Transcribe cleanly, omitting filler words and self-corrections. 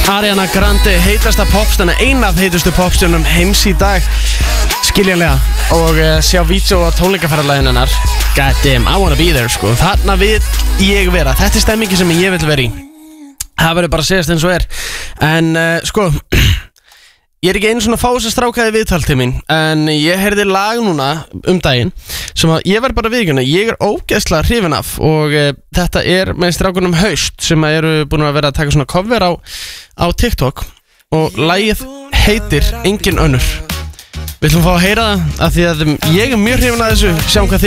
Ariana Grande, heitasta popstjörna, ein af heitustu popstjörnum heims í dag, skiljanlega. Og sjá vídeo á tónleikaferðalaginu hennar. God damn, I wanna be there, sko. Þarna vil ég vera. Þetta er stemmingi sem ég vil vera í. Það verður bara að segjast eins og er. En sko, ég er ekki einu svona fása strákaði viðtal til mín, en ég heyrði lag núna daginn sem að ég verð bara viðkynna, ég er ógeðslega hrifinn af og þetta er með strákunum Haust sem að eru búin að vera að taka svona cover á TikTok og lagið heitir Engin önnur. Við ætlum að fá að heyra það af því að ég er mjög hrifinn af þessu, sjáum hvað þið